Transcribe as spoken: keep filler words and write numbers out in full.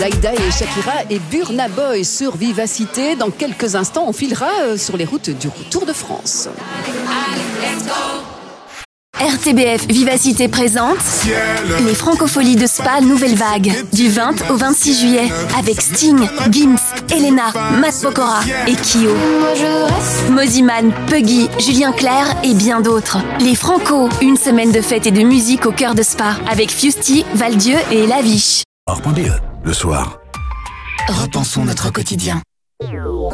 Daïda et Shakira et Burna Boy sur Vivacité. Dans quelques instants, on filera sur les routes du Tour de France. R T B F Vivacité présente les Francopholies de Spa Nouvelle Vague du vingt au vingt-six juillet avec Sting, Gims, Elena, Matt Pokora et Kyo. Moziman, Puggy, Julien Clerc et bien d'autres. Les Franco, une semaine de fête et de musique au cœur de Spa avec Fusty, Valdieu et Laviche. Le soir, repensons notre quotidien.